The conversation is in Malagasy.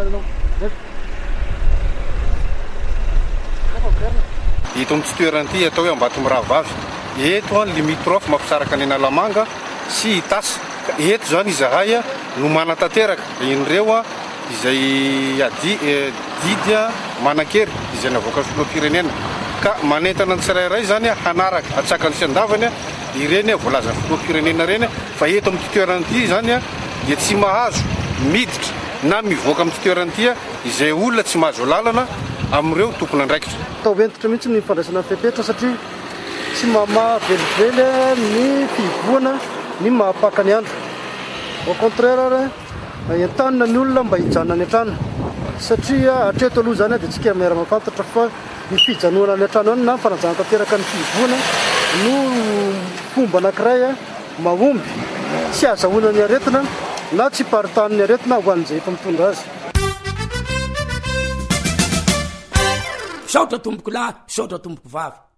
Ito amin'ny toerany atao hoe Ambatomirahavavy. Eto ny limitrofy mampisaraka ny Analamanga sy Itasy. Eto zany izahay no manatanteraka inreo izay didy manan-kery izay navoaka filoham-pirenena ka manentana ny tsirairay zany hanaraka atsakany sy andavany ireny voalaza filoham-pirenena reny fa eto amin'ny toerany ity zany dia tsy mahazo miditra na mivoaka amin'ny toerany ity izay olona tsy mahazo lalana amin'ireo tompony andraikitra. Atao ventotra mihitsy ny fandraisana fepetra satria tsy mahavelively ny fivoana ny mahapaka ny andro. Au contraire entanina ny olona mba hijanona ny an-trano satria hatreto aloha zany dia tsika mera mafantatra fa ny fijanoana ny an-trano any na fanajana tanteraka ny fivoana no fomba anankiray mahomby tsy azahoana ny aretina na tsy paritany ny aretina ho an'izay efa mitondra azy. Saotra tomboko lahy, saotra tomboko vavy.